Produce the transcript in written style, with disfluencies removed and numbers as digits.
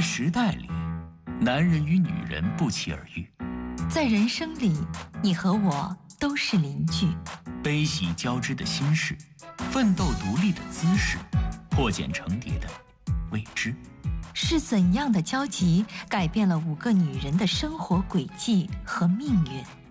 时代里，男人与女人不期而遇； 在人生里，你和我都是邻居。 悲喜交织的心事，奋斗独立的姿势，破茧成蝶的未知。 是怎样的交集改变了5个女人的生活轨迹和命运？